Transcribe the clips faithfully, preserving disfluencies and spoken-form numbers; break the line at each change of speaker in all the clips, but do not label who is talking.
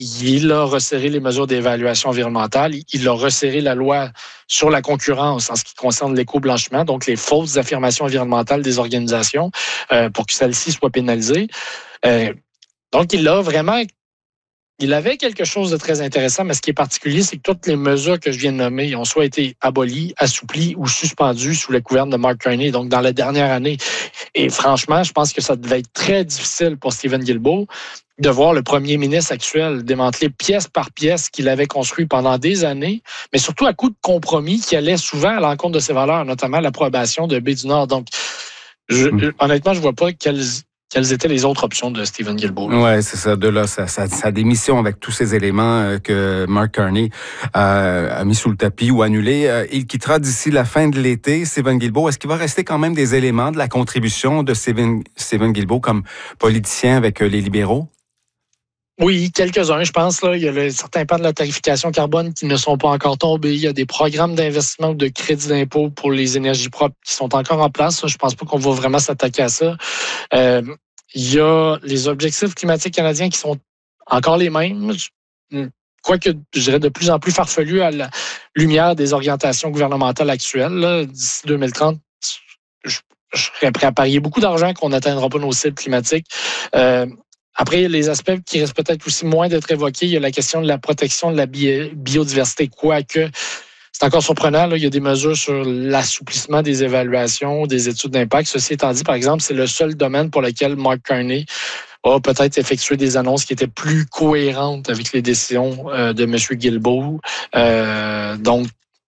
il a resserré les mesures d'évaluation environnementale. Il a resserré la loi sur la concurrence en ce qui concerne l'éco-blanchiment, donc les fausses affirmations environnementales des organisations, euh, pour que celles-ci soient pénalisées. Euh, donc, il a vraiment... Il avait quelque chose de très intéressant, mais ce qui est particulier, c'est que toutes les mesures que je viens de nommer ont soit été abolies, assouplies ou suspendues sous la gouverne de Mark Carney, donc dans la dernière année. Et franchement, je pense que ça devait être très difficile pour Stephen Guilbeault de voir le premier ministre actuel démanteler pièce par pièce qu'il avait construit pendant des années, mais surtout à coup de compromis qui allait souvent à l'encontre de ses valeurs, notamment l'approbation de Baie du Nord. Donc, je, mmh. honnêtement, je ne vois pas quelles... Quelles étaient les autres options de Stephen Guilbeault?
Oui, c'est ça. De là, sa, sa, sa démission avec tous ces éléments que Mark Carney euh, a mis sous le tapis ou annulé. Euh, il quittera d'ici la fin de l'été. Stephen Guilbeault, est-ce qu'il va rester quand même des éléments de la contribution de Stephen, Stephen Guilbeault comme politicien avec les libéraux?
Oui, quelques-uns, je pense. Là, il y a le, certains pans de la tarification carbone qui ne sont pas encore tombés. Il y a des programmes d'investissement ou de crédit d'impôt pour les énergies propres qui sont encore en place. Je ne pense pas qu'on va vraiment s'attaquer à ça. Euh, il y a les objectifs climatiques canadiens qui sont encore les mêmes, quoique, je dirais, de plus en plus farfelus à la lumière des orientations gouvernementales actuelles. Là, d'ici deux mille trente, je, je serais prêt à parier beaucoup d'argent qu'on n'atteindra pas nos cibles climatiques. Euh, Après, les aspects qui restent peut-être aussi moins d'être évoqués, il y a la question de la protection de la bi- biodiversité, quoique c'est encore surprenant. Là, il y a des mesures sur l'assouplissement des évaluations, des études d'impact. Ceci étant dit, par exemple, c'est le seul domaine pour lequel Mark Carney a peut-être effectué des annonces qui étaient plus cohérentes avec les décisions euh, de M. Guilbeault. Euh, donc,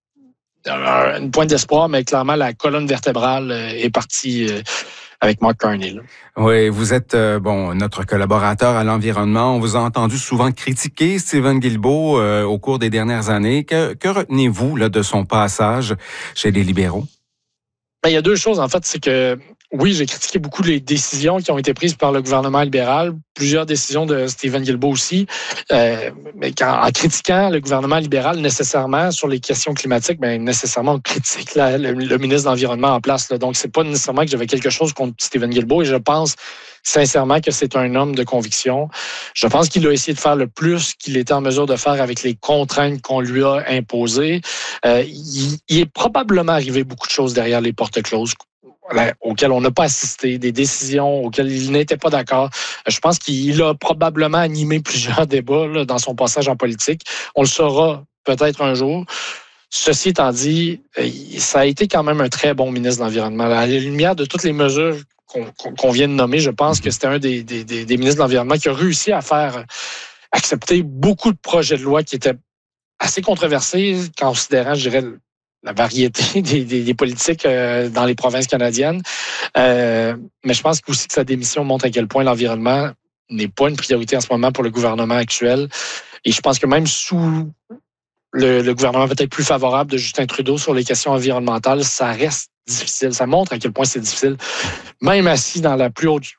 une pointe d'espoir, mais clairement, la colonne vertébrale est partie euh, avec Mark Carney. Là.
Oui, vous êtes euh, bon notre collaborateur à l'environnement. On vous a entendu souvent critiquer Stephen Guilbeault euh, au cours des dernières années. Que, que retenez-vous là de son passage chez les libéraux?
Ben, il y a deux choses, en fait. C'est que, oui, j'ai critiqué beaucoup les décisions qui ont été prises par le gouvernement libéral, plusieurs décisions de Stephen Guilbeault aussi. Euh, mais quand, en critiquant le gouvernement libéral nécessairement sur les questions climatiques, ben nécessairement, on critique la, le, le ministre de l'Environnement en place. Là. Donc, c'est pas nécessairement que j'avais quelque chose contre Stephen Guilbeault et je pense sincèrement que c'est un homme de conviction. Je pense qu'il a essayé de faire le plus qu'il était en mesure de faire avec les contraintes qu'on lui a imposées. Euh, il, il est probablement arrivé beaucoup de choses derrière les portes closes auxquelles on n'a pas assisté, des décisions auxquelles il n'était pas d'accord. Je pense qu'il a probablement animé plusieurs débats là, dans son passage en politique. On le saura peut-être un jour. Ceci étant dit, ça a été quand même un très bon ministre de l'Environnement. À la lumière de toutes les mesures qu'on, qu'on vient de nommer, je pense que c'était un des, des, des ministres de l'Environnement qui a réussi à faire accepter beaucoup de projets de loi qui étaient assez controversés, considérant, je dirais, la variété des, des, des politiques euh, dans les provinces canadiennes. Euh, mais je pense aussi que sa démission montre à quel point l'environnement n'est pas une priorité en ce moment pour le gouvernement actuel. Et je pense que même sous le, le gouvernement peut-être plus favorable de Justin Trudeau sur les questions environnementales, ça reste difficile. Ça montre à quel point c'est difficile, même assis dans la plus haute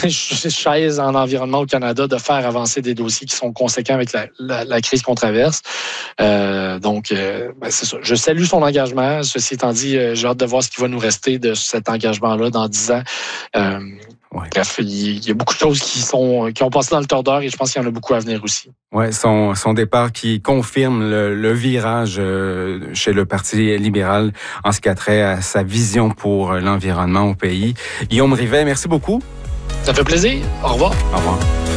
chaise en environnement au Canada, de faire avancer des dossiers qui sont conséquents avec la, la, la crise qu'on traverse. Euh, donc, euh, ben c'est ça. Je salue son engagement. Ceci étant dit, euh, j'ai hâte de voir ce qui va nous rester de cet engagement-là dans dix ans. Euh, Ouais. Bref, il y a beaucoup de choses qui sont qui ont passé dans le tordeur et je pense qu'il y en a beaucoup à venir aussi.
Ouais, son son départ qui confirme le, le virage euh, chez le Parti libéral en ce qui a trait à sa vision pour l'environnement au pays. Guillaume Rivet, merci beaucoup.
Ça fait plaisir. Au revoir.
Au revoir.